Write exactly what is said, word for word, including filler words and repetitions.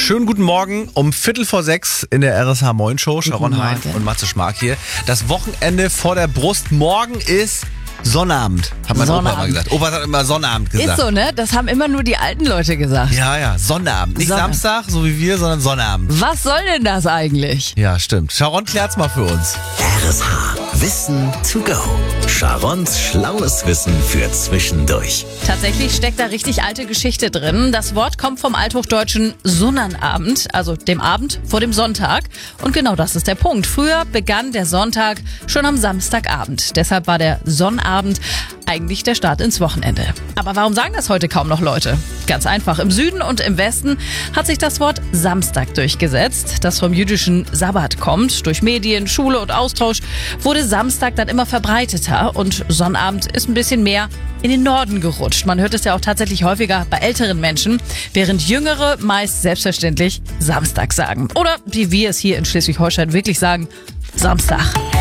Schönen guten Morgen um Viertel vor sechs in der R S H Moin Show. Sharon Hein und Matze Schmark hier. Das Wochenende vor der Brust. Morgen ist Sonnabend, hat mein Opa immer gesagt. Opa hat immer Sonnabend gesagt. Ist so, ne? Das haben immer nur die alten Leute gesagt. Ja, ja, Sonnabend. Nicht Sonnabend. Samstag, so wie wir, sondern Sonnabend. Was soll denn das eigentlich? Ja, stimmt. Sharon klärt's mal für uns. R S H. Wissen to go. Sharons schlaues Wissen für zwischendurch. Tatsächlich steckt da richtig alte Geschichte drin. Das Wort kommt vom althochdeutschen Sonnabend, also dem Abend vor dem Sonntag. Und genau das ist der Punkt. Früher begann der Sonntag schon am Samstagabend. Deshalb war der Sonnabend eigentlich der Start ins Wochenende. Aber warum sagen das heute kaum noch Leute? Ganz einfach. Im Süden und im Westen hat sich das Wort Samstag durchgesetzt, das vom jüdischen Sabbat kommt. Durch Medien, Schule und Austausch wurde Samstag dann immer verbreiteter und Sonnabend ist ein bisschen mehr in den Norden gerutscht. Man hört es ja auch tatsächlich häufiger bei älteren Menschen, während Jüngere meist selbstverständlich Samstag sagen. Oder wie wir es hier in Schleswig-Holstein wirklich sagen, Samstag.